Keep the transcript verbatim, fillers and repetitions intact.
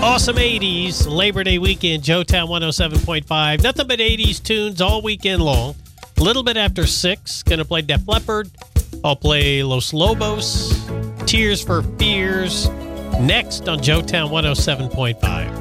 Awesome eighties, Labor Day weekend, Joetown one oh seven point five. Nothing but eighties tunes all weekend long. A little bit after six, going to play Def Leppard. I'll play Los Lobos, Tears for Fears, next on Joetown one oh seven point five.